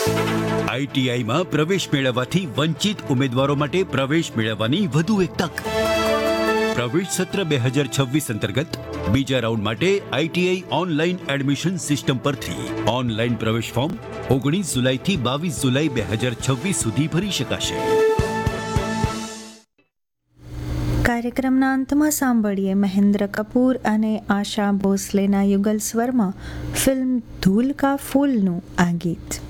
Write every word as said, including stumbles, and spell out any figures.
આઈટીઆઈમાં પ્રવેશ મેળવવાથી વંચિત ઉમેદવારો માટે પ્રવેશ મેળવવાની વધુ એક તક. પ્રવેશ સત્ર બે હજાર છવ્વીસ અંતર્ગત બીજા રાઉન્ડ માટે આઈટીઆઈ ઓનલાઈન એડમિશન સિસ્ટમ પરથી ઓનલાઈન પ્રવેશ ફોર્મ ઓગણીસ જુલાઈથી બાવીસ જુલાઈ બે હજાર છવ્વીસ સુધી ભરી શકાશે. કાર્યક્રમના અંતમાં સાંભળીએ મહેન્દ્ર કપૂર અને આશા ભોસલેના યુગલ સ્વરમાં ફિલ્મ ધૂલ કા ફૂલનું આ ગીત.